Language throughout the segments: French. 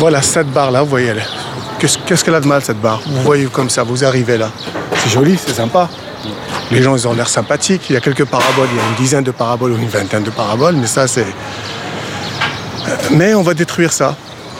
Voilà, cette barre-là, vous voyez, qu'est-ce qu'elle a de mal, cette barre? Vous voyez comme ça, vous arrivez là. C'est joli, c'est sympa. Les gens, ils ont l'air sympathiques. Il y a quelques paraboles, il y a une dizaine de paraboles ou une vingtaine de paraboles, mais ça, c'est... Mais on va détruire ça.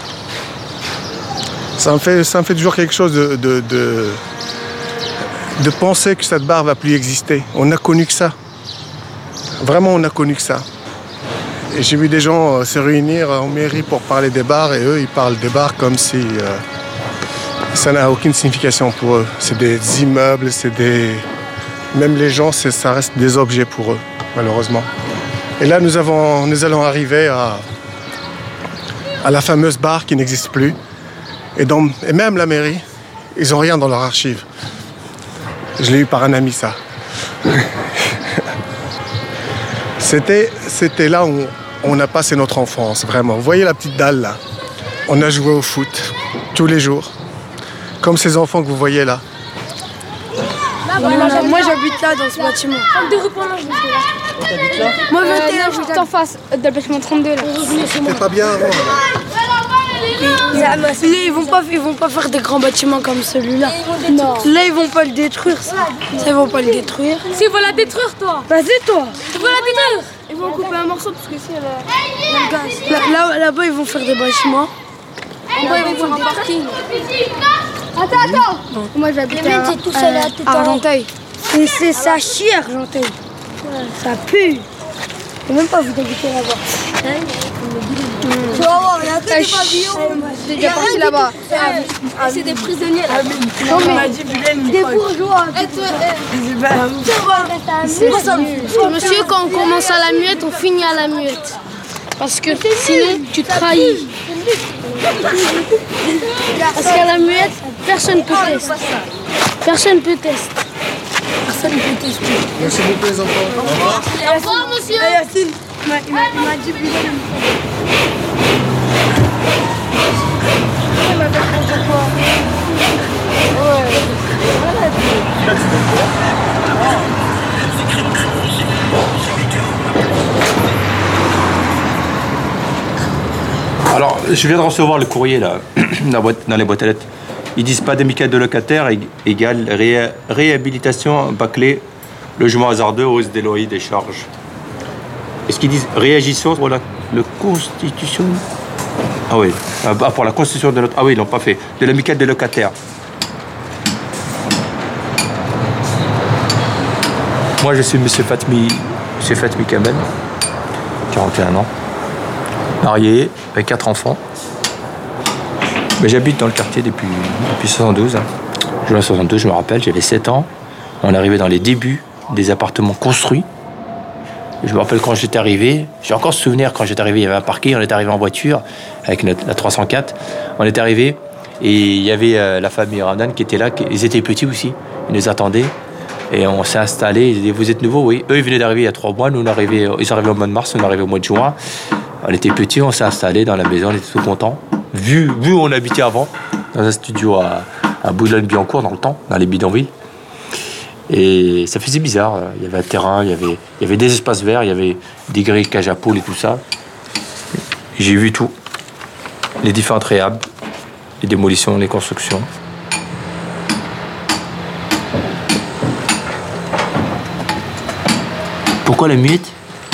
Ça me fait toujours quelque chose de penser que cette barre ne va plus exister. On n'a connu que ça. Vraiment, on n'a connu que ça. Et j'ai vu des gens se réunir en mairie pour parler des bars, et eux, ils parlent des bars comme si ça n'a aucune signification pour eux. C'est des immeubles, même les gens, ça reste des objets pour eux, malheureusement. Et là, nous allons arriver à la fameuse barre qui n'existe plus. Et même la mairie, ils n'ont rien dans leur archive. Je l'ai eu par un ami, ça. C'était là où on a passé notre enfance, vraiment. Vous voyez la petite dalle, là? On a joué au foot tous les jours. Comme ces enfants que vous voyez là. Moi, j'habite là, dans ce bâtiment. Moi, juste en face, dans le bâtiment 32, là. C'est pas bien avant. Ils vont pas faire des grands bâtiments comme celui-là. Non. Là, ils vont pas le détruire, ça. Ils vont pas le détruire. Si, ils vont la détruire, toi. Vas-y, toi. Ils vont la détruire. Ils vont couper un morceau parce que si le gaz. Là-bas, ils vont faire des bâtiments. Là-bas, ils vont faire un parking. Attends. Moi, j'habite à Argenteuil. Ça chie, Argenteuil. Ça pue. Je peux même pas vous habiter là-bas. Tu vas voir, il y a que des pavillons. C'est déjà parti là-bas. C'est des prisonniers là. Non, mais des bourgeois. Monsieur, quand on commence à la muette, on finit à la muette. Parce que sinon, tu trahis. Parce qu'à la muette, personne ne peut tester. Personne ne peut tester. Personne ne peut tester. Merci beaucoup, les enfants. Au revoir, monsieur. Yacine, il m'a dit Bilal. Il m'a fait n'importe quoi. Alors, je viens de recevoir le courrier là, dans les boîtes à lettres. Ils disent pas d'amicale de locataires égale réhabilitation bâclée, logement hasardeux, hausse des loyers, des charges. Est-ce qu'ils disent réagissons pour la constitution? Ah oui, pour la constitution de notre... Ah oui, ils l'ont pas fait. De l'amicale des locataires. Moi, je suis monsieur Fatmi Kamel, 41 ans, marié, avec 4 enfants. Mais j'habite dans le quartier depuis 72. Je 72, je me rappelle, j'avais 7 ans. On arrivait dans les débuts des appartements construits. Je me rappelle quand j'étais arrivé, j'ai encore ce souvenir, quand j'étais arrivé, il y avait un parking, on était arrivé en voiture avec la 304. On était arrivé et il y avait la famille Ramdan qui était là, ils étaient petits aussi, ils nous attendaient. Et on s'est installés, ils disaient, vous êtes nouveaux? Oui. Eux, ils venaient d'arriver il y a 3 mois, ils arrivaient au mois de mars, nous on arrivait au mois de juin. On était petits, on s'est installés dans la maison, on était tout contents. Vu où on habitait avant, dans un studio à Boulogne-Billancourt, dans le temps, dans les bidonvilles. Et ça faisait bizarre. Il y avait un terrain, il y avait des espaces verts, il y avait des grilles, cages à poules et tout ça. J'ai vu tout. Les différentes réhab, les démolitions, les constructions. Pourquoi la muette?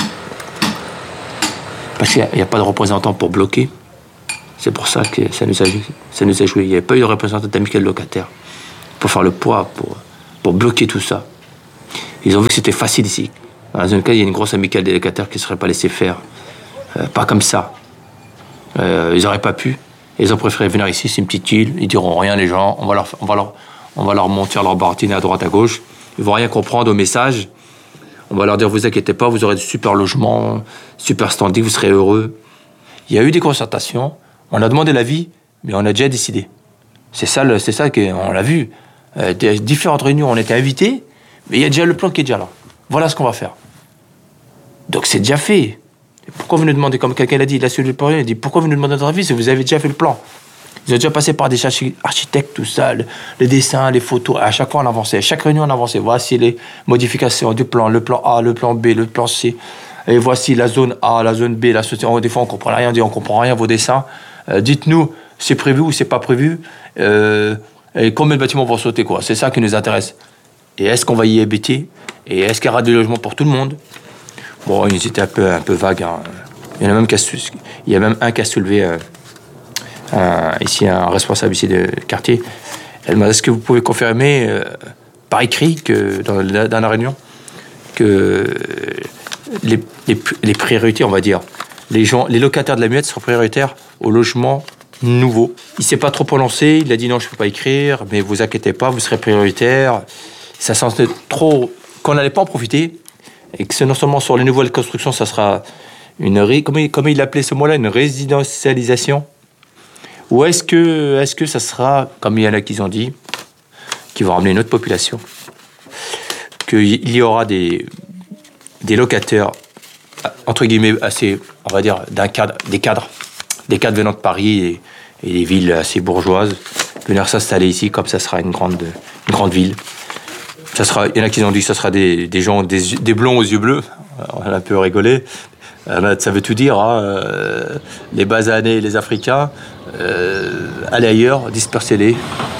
Parce qu'il n'y a pas de représentant pour bloquer. C'est pour ça que ça nous a joué. Il n'y avait pas eu de représentant d'amicale locataire pour faire le poids, pour bloquer tout ça. Ils ont vu que c'était facile ici. Dans une cas, il y a une grosse amicale des locataires qui ne serait pas laissée faire. Pas comme ça. Ils n'auraient pas pu. Ils ont préféré venir ici, c'est une petite île. Ils diront rien, les gens. On va leur monter leur bardine à droite, à gauche. Ils ne vont rien comprendre au message. On va leur dire, vous inquiétez pas, vous aurez du super logement, super standing, vous serez heureux. Il y a eu des concertations. On a demandé l'avis, mais on a déjà décidé. C'est ça qu'on l'a vu. Différentes réunions, on était invités, mais il y a déjà le plan qui est déjà là. Voilà ce qu'on va faire. Donc c'est déjà fait. Et pourquoi vous nous demandez, comme quelqu'un l'a dit, il a suivi le plan, il a dit, pourquoi vous nous demandez notre avis si vous avez déjà fait le plan? Ils ont déjà passé par des architectes, tout ça, les dessins, les photos. À chaque fois, on avançait. À chaque réunion, on avançait. Voici les modifications du plan, le plan A, le plan B, le plan C. Et voici la zone A, la zone B, la zone... Des fois, on comprend rien, on dit, on comprend rien, vos dessins. Dites-nous c'est prévu ou c'est pas prévu, et combien de bâtiments vont sauter, quoi. C'est ça qui nous intéresse. Et est-ce qu'on va y habiter? Et est-ce qu'il y aura des logements pour tout le monde? Bon, ils étaient un peu vagues. Hein. Il y a même un qui a soulevé ici, un responsable ici de quartier. Elle m'a dit, est-ce que vous pouvez confirmer par écrit que dans la réunion que les priorités, on va dire, les locataires de la Muette seront prioritaires au logement nouveau. Il s'est pas trop prononcé, il a dit non, je peux pas écrire, mais vous inquiétez pas, vous serez prioritaire. Ça sentait trop qu'on n'allait pas en profiter et que non seulement sur les nouvelles constructions, ça sera comment il appelait ce mot-là, une résidentialisation. Ou est-ce que ça sera, comme il y en a qui ont dit, qui vont ramener une autre population, qu'il y aura des locataires, entre guillemets, assez, on va dire, des cadres venant de Paris et des villes assez bourgeoises, venir s'installer ici, comme ça sera une grande ville. Il y en a qui ont dit que ça sera des gens, des blonds aux yeux bleus, on a un peu rigolé. Ça veut tout dire, hein. Les basanés, les Africains, allez ailleurs, dispersez-les.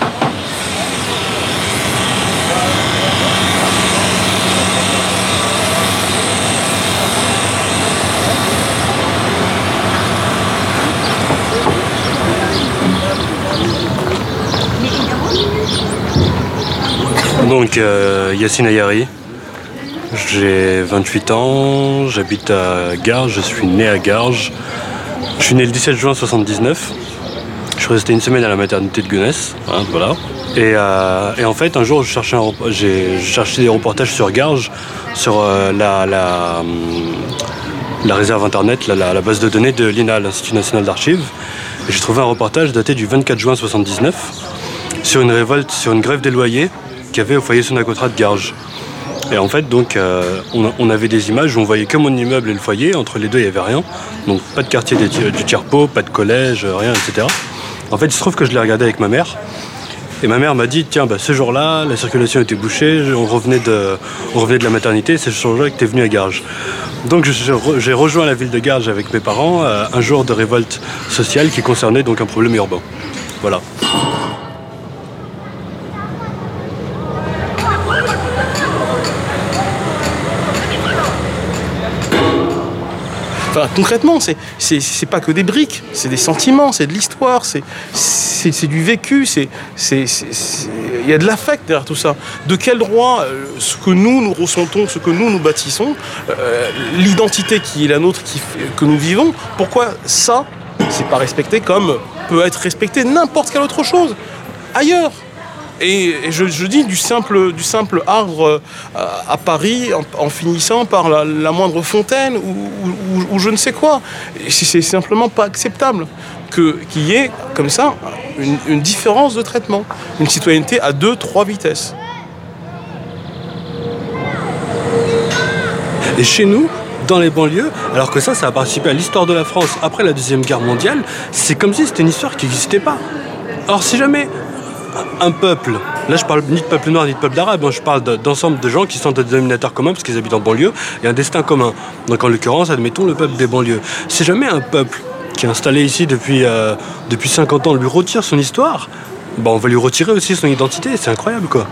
Donc, Yassine Ayari, j'ai 28 ans, j'habite à Garges, je suis né à Garges. Je suis né le 17 juin 1979. Je suis resté une semaine à la maternité de Gonesse, hein, voilà. Et en fait, un jour, j'ai cherché des reportages sur Garges, sur la réserve internet, la base de données de l'INA, l'Institut national d'archives. Et j'ai trouvé un reportage daté du 24 juin 1979 sur une révolte, sur une grève des loyers qu'il y avait au foyer Sonacotra de Garges. Et en fait, donc, on avait des images où on voyait que mon immeuble et le foyer. Entre les deux, il n'y avait rien. Donc, pas de quartier du tiers-pot, pas de collège, rien, etc. En fait, il se trouve que je l'ai regardé avec ma mère. Et ma mère m'a dit, tiens, ce jour-là, la circulation était bouchée, on revenait de la maternité, c'est ce jour-là que tu es venu à Garges. Donc, j'ai rejoint la ville de Garges avec mes parents, un jour de révolte sociale qui concernait donc un problème urbain. Voilà. Enfin, concrètement, c'est pas que des briques, c'est des sentiments, c'est de l'histoire, c'est du vécu, il y a de l'affect derrière tout ça. De quel droit ce que nous ressentons, ce que nous bâtissons, l'identité qui est la nôtre, que nous vivons, pourquoi ça, c'est pas respecté comme peut être respecté n'importe quelle autre chose ailleurs? Et je dis du simple arbre à Paris en finissant par la moindre fontaine ou je ne sais quoi. C'est simplement pas acceptable qu'il y ait comme ça une différence de traitement, une citoyenneté à 2-3 vitesses. Et chez nous, dans les banlieues, alors que ça a participé à l'histoire de la France après la Deuxième Guerre mondiale, c'est comme si c'était une histoire qui n'existait pas. Alors si jamais un peuple, là je parle ni de peuple noir ni de peuple arabe, je parle d'ensemble de gens qui sont des dénominateurs communs parce qu'ils habitent en banlieue et un destin commun. Donc en l'occurrence, admettons le peuple des banlieues. Si jamais un peuple qui est installé ici depuis 50 ans lui retire son histoire, on va lui retirer aussi son identité, c'est incroyable quoi.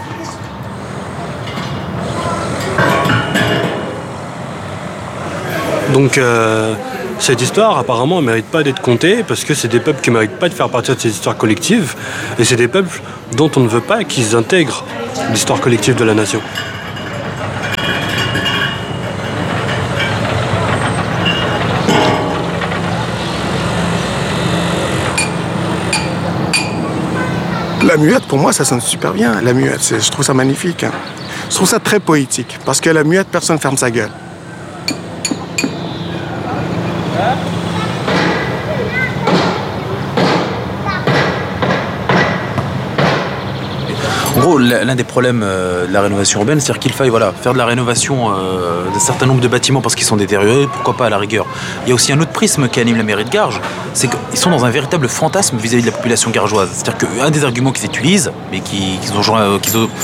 Donc cette histoire, apparemment, ne mérite pas d'être contée parce que c'est des peuples qui ne méritent pas de faire partie de ces histoires collectives et c'est des peuples dont on ne veut pas qu'ils intègrent l'histoire collective de la nation. La Muette, pour moi, ça sonne super bien. La Muette, je trouve ça magnifique. Hein. Je trouve ça très poétique parce que la Muette, personne ne ferme sa gueule. En gros, l'un des problèmes de la rénovation urbaine, c'est qu'il faille faire de la rénovation d'un certain nombre de bâtiments parce qu'ils sont détériorés, pourquoi pas à la rigueur. Il y a aussi un autre prisme qui anime la mairie de Garges, c'est qu'ils sont dans un véritable fantasme vis-à-vis de la population gargeoise. C'est-à-dire qu'un des arguments qu'ils utilisent, mais qu'ils ont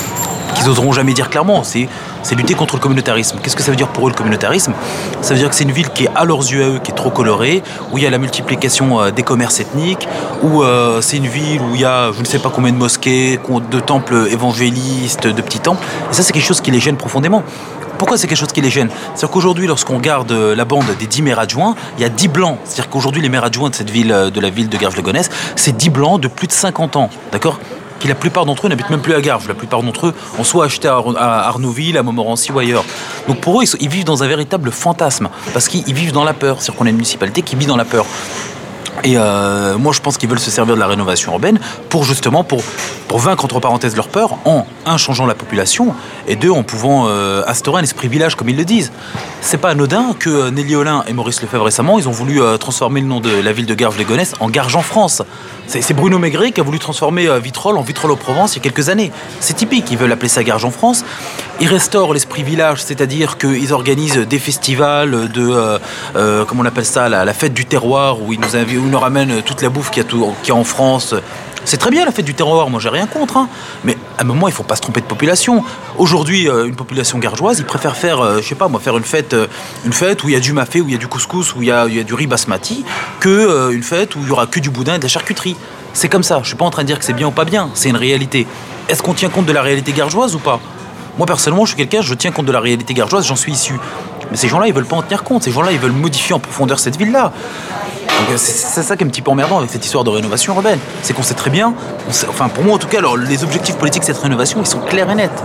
qu'ils n'oseront jamais dire clairement, c'est lutter contre le communautarisme. Qu'est-ce que ça veut dire pour eux le communautarisme ? Ça veut dire que c'est une ville qui est à leurs yeux à eux, qui est trop colorée, où il y a la multiplication des commerces ethniques, où c'est une ville où il y a je ne sais pas combien de mosquées, de temples évangélistes, de petits temples. Et ça, c'est quelque chose qui les gêne profondément. Pourquoi c'est quelque chose qui les gêne ? C'est-à-dire qu'aujourd'hui, lorsqu'on regarde la bande des 10 maires adjoints, il y a 10 blancs. C'est-à-dire qu'aujourd'hui, les maires adjoints de cette ville, de la ville de Garges-le-Gonesse, c'est 10 blancs de plus de 50 ans. D'accord ? Qui la plupart d'entre eux n'habitent même plus à Garges. La plupart d'entre eux ont soit acheté à Arnouville, à Montmorency ou ailleurs. Donc pour eux, ils vivent dans un véritable fantasme. Parce qu'ils vivent dans la peur. C'est-à-dire qu'on a une municipalité qui vit dans la peur. Et moi, je pense qu'ils veulent se servir de la rénovation urbaine pour justement pour vaincre entre parenthèses leur peur en changeant la population et deux en pouvant instaurer un esprit village comme ils le disent. C'est pas anodin que Nelly Olin et Maurice Lefebvre récemment ils ont voulu transformer le nom de la ville de Garges-les-Gonesse en Garges-en-France. C'est Bruno Maigret qui a voulu transformer Vitrolles en Vitrolles-aux-Provence il y a quelques années. C'est typique, ils veulent appeler ça Garges-en-France. Ils restaurent l'esprit village, c'est-à-dire qu'ils organisent des festivals de comment on appelle ça, la fête du terroir où ils nous ramènent toute la bouffe qu'il y a en France. C'est très bien la fête du terroir, moi j'ai rien contre, hein. Mais à un moment il faut pas se tromper de population. Aujourd'hui, une population gargeoise, ils préfèrent faire, faire une fête où il y a du mafé, où il y a du couscous, où il y a du riz basmati, que une fête où il y aura que du boudin et de la charcuterie. C'est comme ça. Je suis pas en train de dire que c'est bien ou pas bien, c'est une réalité. Est-ce qu'on tient compte de la réalité gargeoise ou pas ? Moi personnellement, je suis quelqu'un, je tiens compte de la réalité gargeoise, j'en suis issu. Mais ces gens-là, ils veulent pas en tenir compte. Ces gens-là, ils veulent modifier en profondeur cette ville-là. Donc c'est ça qui est un petit peu emmerdant avec cette histoire de rénovation urbaine. C'est qu'on sait très bien, pour moi en tout cas, alors, les objectifs politiques de cette rénovation, ils sont clairs et nets.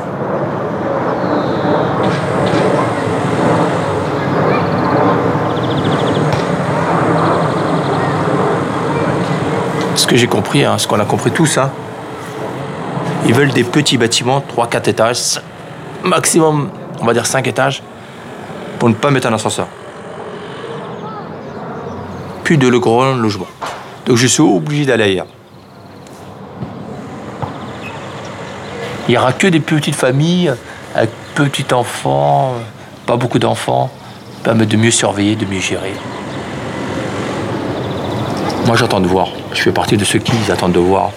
Ce que j'ai compris, ce qu'on a compris tous, ils veulent des petits bâtiments, 3-4 étages, maximum, on va dire 5 étages, pour ne pas mettre un ascenseur. Plus de grands logements. Donc je suis obligé d'aller ailleurs. Il n'y aura que des petites familles, avec petits enfants, pas beaucoup d'enfants, qui permettent de mieux surveiller, de mieux gérer. Moi j'attends de voir. Je fais partie de ceux qui attendent de voir.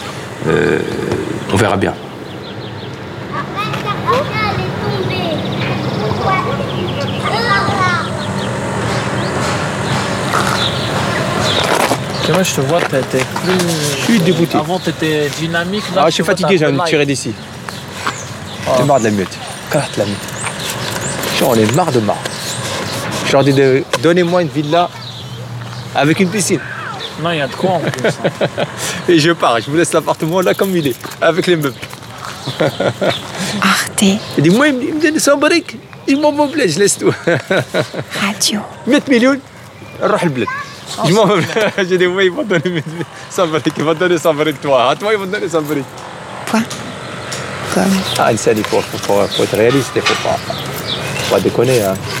On verra bien. Moi, je te vois, t'es plus... Je suis dégoûté. Avant, t'étais dynamique. Là, je suis fatigué, j'ai envie de tirer d'ici. J'ai marre de la muette. La muette. J'en ai marre de marre. J'ai envie de donnez-moi une villa avec une piscine. Non, il y a de quoi en plus. Et je pars, je vous laisse l'appartement là comme il est, avec les meubles. Arte. Il dit, moi, il me donne 100 briques. Il m'en plaît, je laisse tout. Radio. 100 millions, روح البلد. J'ai dit, oui, ils vont donner 100 briques, ils vont donner 100 briques, toi. À toi, ils vont donner 100 briques. Point. Comme. Il faut être réaliste, il faut pas déconner.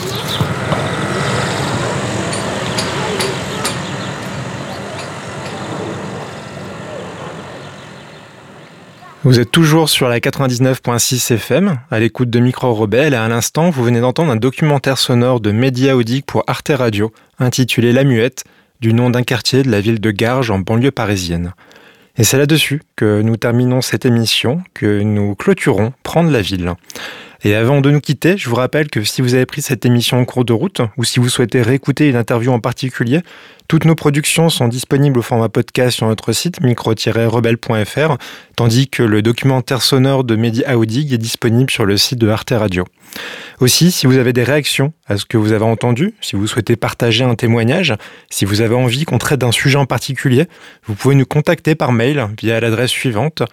Vous êtes toujours sur la 99.6 FM, à l'écoute de Micro Rebelle, et à l'instant, vous venez d'entendre un documentaire sonore de Média Audique pour Arte Radio, intitulé La Muette, du nom d'un quartier de la ville de Garges en banlieue parisienne. Et c'est là-dessus que nous terminons cette émission, que nous clôturons Prendre la ville. Et avant de nous quitter, je vous rappelle que si vous avez pris cette émission en cours de route, ou si vous souhaitez réécouter une interview en particulier, toutes nos productions sont disponibles au format podcast sur notre site micro-rebelle.fr, tandis que le documentaire sonore de Média Audique est disponible sur le site de Arte Radio. Aussi, si vous avez des réactions à ce que vous avez entendu, si vous souhaitez partager un témoignage, si vous avez envie qu'on traite d'un sujet en particulier, vous pouvez nous contacter par mail via l'adresse suivante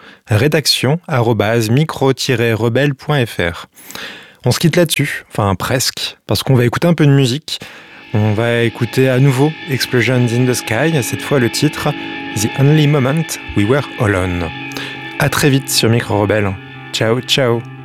rédaction@micro-rebelle.fr. On se quitte là-dessus, enfin presque, parce qu'on va écouter un peu de musique. On va écouter à nouveau Explosions in the Sky, cette fois le titre The Only Moment We Were Alone. À très vite sur Micro Rebelle. Ciao, ciao.